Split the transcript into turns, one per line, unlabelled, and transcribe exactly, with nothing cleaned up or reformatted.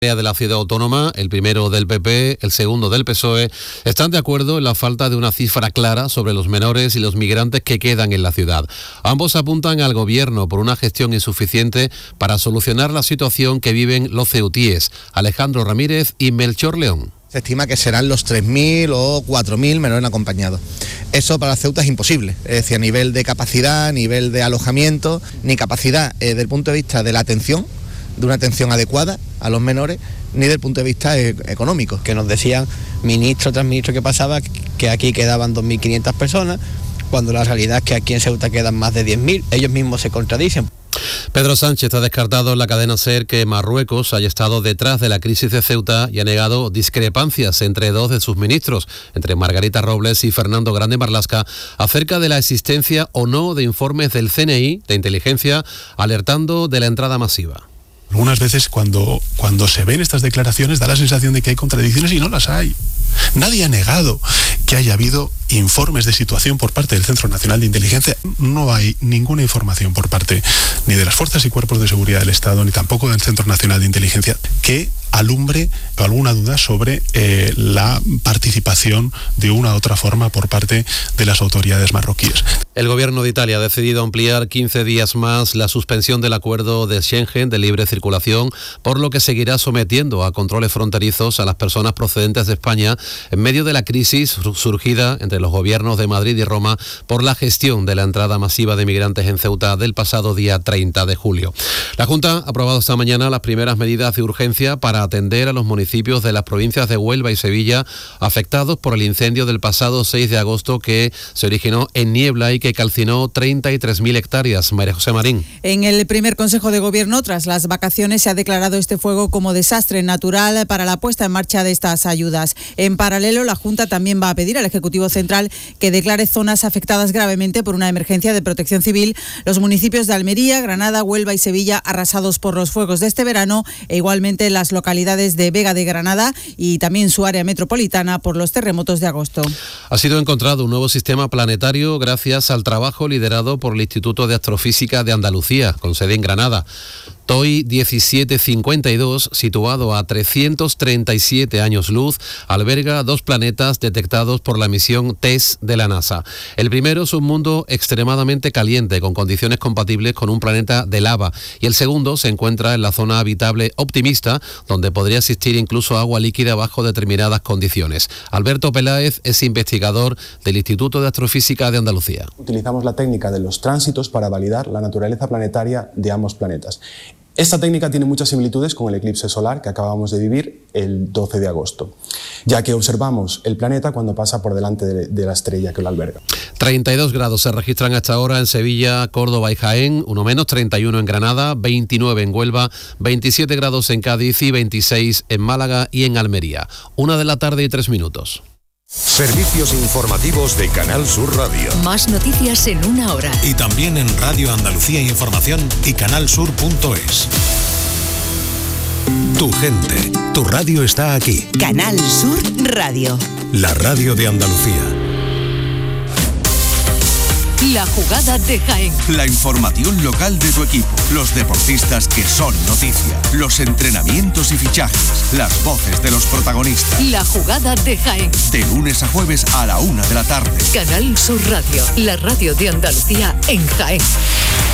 de la ciudad autónoma, el primero del P P, el segundo del P S O E, están de acuerdo en la falta de una cifra clara sobre los menores y los migrantes que quedan en la ciudad. Ambos apuntan al gobierno por una gestión insuficiente para solucionar la situación que viven los ceutíes, Alejandro Ramírez y Melchor León.
Se estima que serán los tres mil o cuatro mil menores acompañados. Eso para Ceuta es imposible, es decir, a nivel de capacidad, a nivel de alojamiento, ni capacidad eh, desde el punto de vista de la atención, de una atención adecuada a los menores, ni desde el punto de vista e- económico.
Que nos decían ministro tras ministro que pasaba que aquí quedaban dos mil quinientas personas, cuando la realidad es que aquí en Ceuta quedan más de diez mil, ellos mismos se contradicen.
Pedro Sánchez ha descartado en la cadena SER que Marruecos haya estado detrás de la crisis de Ceuta y ha negado discrepancias entre dos de sus ministros, entre Margarita Robles y Fernando Grande Marlaska, acerca de la existencia o no de informes del C N I de inteligencia alertando de la entrada masiva.
Algunas veces cuando, cuando se ven estas declaraciones da la sensación de que hay contradicciones y no las hay. Nadie ha negado que haya habido informes de situación por parte del Centro Nacional de Inteligencia. No hay ninguna información por parte ni de las fuerzas y cuerpos de seguridad del Estado, ni tampoco del Centro Nacional de Inteligencia, que alumbre alguna duda sobre eh, la participación de una u otra forma por parte de las autoridades marroquíes.
El gobierno de Italia ha decidido ampliar quince días más la suspensión del acuerdo de Schengen de libre circulación, por lo que seguirá sometiendo a controles fronterizos a las personas procedentes de España en medio de la crisis surgida entre los gobiernos de Madrid y Roma por la gestión de la entrada masiva de migrantes en Ceuta del pasado día treinta de julio. La Junta ha aprobado esta mañana las primeras medidas de urgencia para atender a los municipios de las provincias de Huelva y Sevilla afectados por el incendio del pasado seis de agosto que se originó en Niebla y que calcinó treinta y tres mil hectáreas. María José Marín.
En el primer Consejo de Gobierno, tras las vacaciones, se ha declarado este fuego como desastre natural para la puesta en marcha de estas ayudas. En paralelo, la Junta también va a pedir al Ejecutivo Central que declare zonas afectadas gravemente por una emergencia de protección civil los municipios de Almería, Granada, Huelva y Sevilla arrasados por los fuegos de este verano e igualmente las localidades de Vega de Granada y también su área metropolitana por los terremotos de agosto.
Ha sido encontrado un nuevo sistema planetario gracias al trabajo liderado por el Instituto de Astrofísica de Andalucía, con sede en Granada. T O I diecisiete cincuenta y dos, situado a trescientos treinta y siete años luz, alberga dos planetas detectados por la misión TESS de la NASA. El primero es un mundo extremadamente caliente, con condiciones compatibles con un planeta de lava, y el segundo se encuentra en la zona habitable optimista, donde podría existir incluso agua líquida bajo determinadas condiciones. Alberto Peláez es investigador del Instituto de Astrofísica de Andalucía.
Utilizamos la técnica de los tránsitos para validar la naturaleza planetaria de ambos planetas. Esta técnica tiene muchas similitudes con el eclipse solar que acabamos de vivir el doce de agosto, ya que observamos el planeta cuando pasa por delante de, de la estrella que lo alberga.
treinta y dos grados se registran hasta ahora en Sevilla, Córdoba y Jaén, uno menos, treinta y uno en Granada, veintinueve en Huelva, veintisiete grados en Cádiz y veintiséis en Málaga y en Almería. Una de la tarde y tres minutos.
Servicios informativos de Canal Sur Radio.
Más noticias en una hora.
Y también en Radio Andalucía Información y canalsur punto es. Tu gente, tu radio está aquí.
Canal Sur Radio.
La radio de Andalucía.
La jugada de Jaén.
La información local de tu equipo. Los deportistas que son noticia. Los entrenamientos y fichajes. Las voces de los protagonistas.
La jugada de Jaén.
De lunes a jueves a la una de la tarde.
Canal Sur Radio. La radio de Andalucía en Jaén.